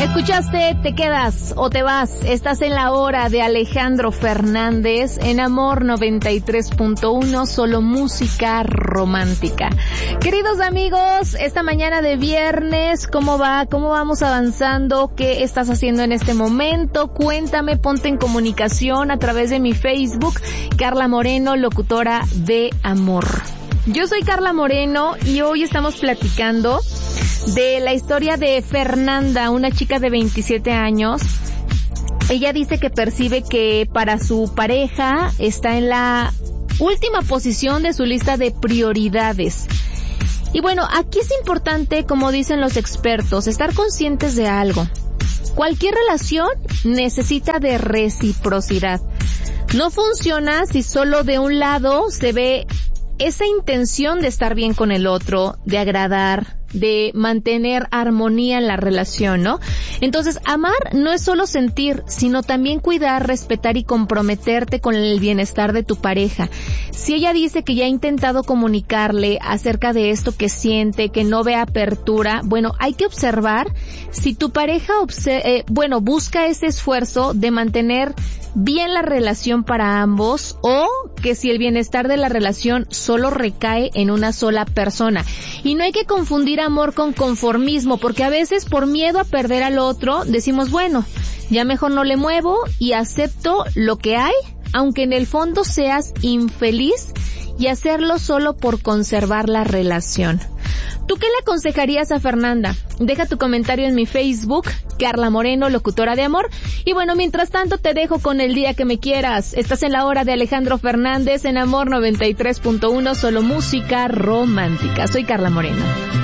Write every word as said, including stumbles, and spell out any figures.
Escuchaste Te Quedas o Te Vas. Estás en la hora de Alejandro Fernández en Amor noventa y tres punto uno, solo música romántica. Queridos amigos, esta mañana de viernes, ¿cómo va? ¿Cómo vamos avanzando? ¿Qué estás haciendo en este momento? Cuéntame, ponte en comunicación a través de mi Facebook, Carla Moreno, locutora de Amor. Yo soy Carla Moreno y hoy estamos platicando de la historia de Fernanda, una chica de veintisiete años. Ella dice que percibe que para su pareja está en la última posición de su lista de prioridades. Y bueno, aquí es importante, como dicen los expertos, estar conscientes de algo. Cualquier relación necesita de reciprocidad. No funciona si solo de un lado se ve esa intención de estar bien con el otro, de agradar, de mantener armonía en la relación, ¿no? Entonces, amar no es solo sentir, sino también cuidar, respetar y comprometerte con el bienestar de tu pareja. Si ella dice que ya ha intentado comunicarle acerca de esto que siente, que no ve apertura, bueno, hay que observar si tu pareja, obse- eh, bueno, busca ese esfuerzo de mantener bien la relación para ambos, o que si el bienestar de la relación solo recae en una sola persona. Y no hay que confundir amor con conformismo, porque a veces por miedo a perder al otro decimos, bueno, ya mejor no le muevo y acepto lo que hay, aunque en el fondo seas infeliz, y hacerlo solo por conservar la relación. ¿Tú qué le aconsejarías a Fernanda? Deja tu comentario en mi Facebook, Carla Moreno, locutora de Amor. Y bueno, mientras tanto te dejo con El Día que Me Quieras. Estás en la hora de Alejandro Fernández en Amor noventa y tres punto uno, solo música romántica. Soy Carla Moreno.